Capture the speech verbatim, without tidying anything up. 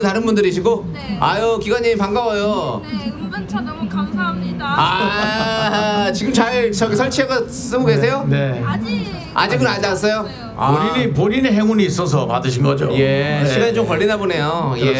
다른 분들이시고? 네. 아유 기관님 반가워요. 네, 운전차 너무 감사합니다. 아 지금 잘 저기 설치하고 쓰고 계세요? 네. 아직 아직은 안 닿았어요? 아, 본인이 본인의 행운이 있어서 받으신 거죠. 예 네. 시간이 좀 걸리나 보네요. 예.